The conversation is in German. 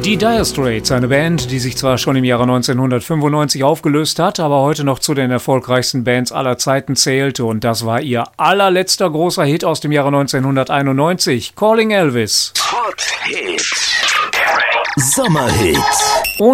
Die Dire Straits, eine Band, die sich zwar schon im Jahre 1995 aufgelöst hat, aber heute noch zu den erfolgreichsten Bands aller Zeiten zählte, und das war ihr allerletzter großer Hit aus dem Jahre 1991, Calling Elvis. Hot Hits. Sommerhits.